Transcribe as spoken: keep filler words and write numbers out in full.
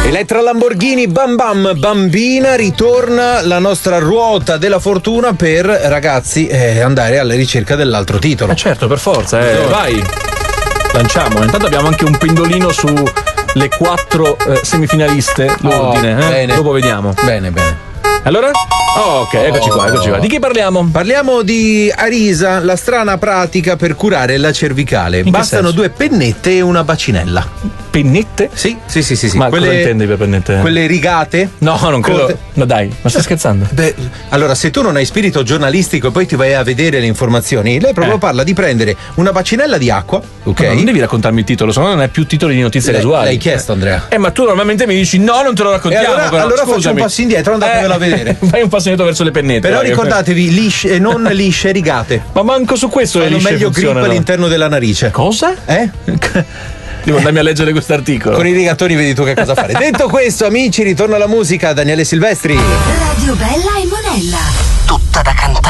Elettra Lamborghini, bam bam, bambina, ritorna la nostra ruota della fortuna per, ragazzi, eh, andare alla ricerca dell'altro titolo. Eh certo, per forza, eh. Vai, lanciamo. Intanto abbiamo anche un pendolino su le quattro eh, semifinaliste, l'ordine, Oh, eh? bene. Dopo vediamo. Bene, bene. Allora? Oh, ok, eccoci qua, eccoci qua. Di chi parliamo? Parliamo di Arisa, la strana pratica per curare la cervicale. che Bastano senso? due pennette e una bacinella. Pennette? Sì, sì, sì, sì, sì. Ma quelle, cosa intendi per pennette? Quelle rigate? No, non credo. Corte- No, dai, ma stai scherzando? Beh, allora, se tu non hai spirito giornalistico e poi ti vai a vedere le informazioni, lei proprio Eh. parla di prendere una bacinella di acqua, ok? Ma non devi raccontarmi il titolo, se no non hai più titoli di notizie L'hai- casuali. l'hai chiesto, Andrea. Eh, ma tu normalmente mi dici no, non te lo E raccontiamo. allora, però, allora faccio un scusami. passo indietro, andatevelo Eh, a vedere. Fai un passo indietro verso le pennette. Però vai. ricordatevi, lisce, non lisce, rigate. Ma manco su questo le Fanno lisce meglio grip funzionano. all'interno della narice. Cosa? Eh? Devo andarmi a leggere questo articolo. Con i rigatoni vedi tu che cosa fare. Detto questo, amici, ritorna la musica. Daniele Silvestri. Radio Bella e Monella. Tutta da cantare.